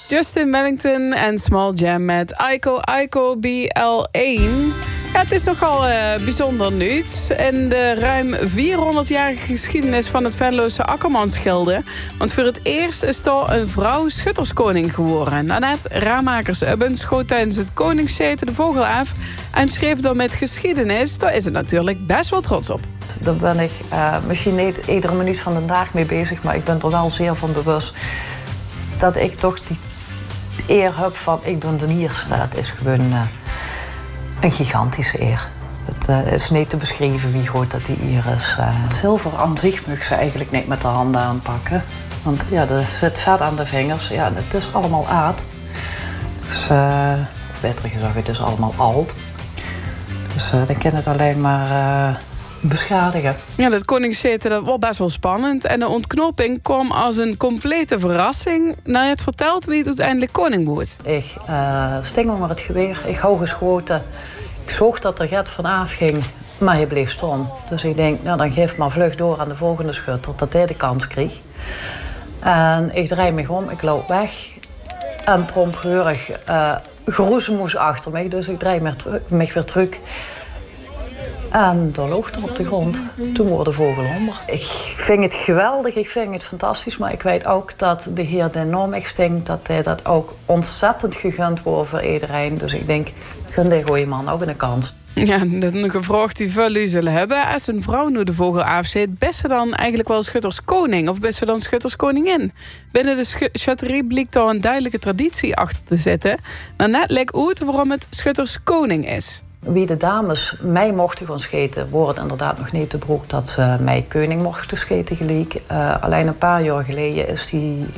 Justin Wellington en Small Jam met Aiko BL1. Ja, het is nogal bijzonder nieuws. In de ruim 400-jarige geschiedenis van het Venlose Akkermansgilde. Want voor het eerst is er een vrouw schutterskoning geworden. Nanette Ramakers-Ubben schoot tijdens het koningszeten de vogel af en schreef dan met geschiedenis. Daar is het natuurlijk best wel trots op. Daar ben ik misschien niet iedere minuut van de dag mee bezig, maar ik ben er wel zeer van bewust dat ik toch die eer heb van ik ben de eerste. Het is gewoon een gigantische eer. Het is niet te beschrijven wie groot dat die eer is. Het zilver aan zich mag ze eigenlijk niet met de handen aanpakken. Want ja, er zit vet aan de vingers. Ja, het is allemaal aard. Dus, of beter gezegd, het is allemaal alt. Dus dan kan het alleen maar beschadigen. Ja, dat koningszeten dat was best wel spannend. En de ontknoping kwam als een complete verrassing. Nou, je hebt verteld wie het uiteindelijk koning wordt. Ik sting onder het geweer. Ik hou geschoten. Ik zag dat er gat vanaf ging. Maar hij bleef staan. Dus ik denk, nou, dan geef maar vlug door aan de volgende schutter. Dat hij de kans kreeg. En ik draai me om. Ik loop weg. En promptgeurig groezemoes achter mij. Dus ik draai me weer terug. En daar lag er op de grond. Toen wordt de vogel onder. Ik vind het geweldig, ik vind het fantastisch. Maar ik weet ook dat de heer Den Norm stinkt, dat hij dat ook ontzettend gegund wordt voor iedereen. Dus ik denk, gun die goeie man ook een kans. Ja, dat is een vraag die veel zullen hebben. Als een vrouw nu de vogel afzet, best ze dan eigenlijk wel schutterskoning of best ze dan schutterskoningin? Binnen de schutterie blijkt daar een duidelijke traditie achter te zitten. Nou, net lijkt uit waarom het schutterskoning is. Wie de dames mij mochten gaan scheten, worden inderdaad nog niet te broek dat ze mij koning mochten scheten gelijk. Alleen een paar jaar geleden is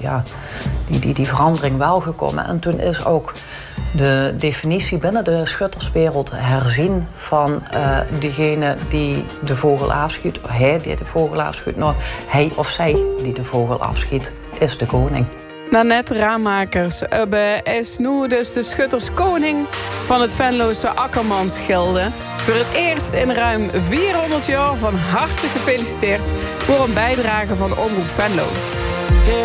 die verandering wel gekomen. En toen is ook de definitie binnen de schutterswereld herzien van degene die de vogel afschiet. Hij die de vogel afschiet, nou, hij of zij die de vogel afschiet, is de koning. Nanette Ramakers-Ubben is nu dus de schutterskoning van het Venlose Akkermansgilde. Voor het eerst in ruim 400 jaar van harte gefeliciteerd voor een bijdrage van Omroep Venlo.